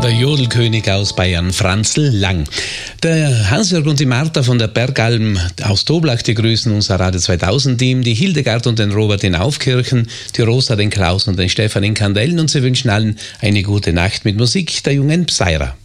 der Jodelkönig aus Bayern, Franzl Lang. Der Hans-Jörg und die Martha von der Bergalm aus Toblach, die grüßen unser Radio 2000 Team, die Hildegard und den Robert in Aufkirchen, die Rosa, den Klaus und den Stefan in Kandellen, und sie wünschen allen eine gute Nacht mit Musik der jungen Psyra.